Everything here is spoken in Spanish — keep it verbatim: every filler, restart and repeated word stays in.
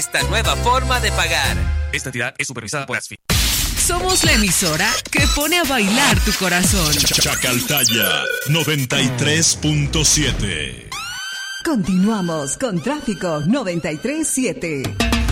esta nueva forma de pagar. Esta entidad es supervisada por ASFI. Somos la emisora que pone a bailar tu corazón. Chacaltaya noventa y tres punto siete. Continuamos con Tráfico noventa y tres punto siete.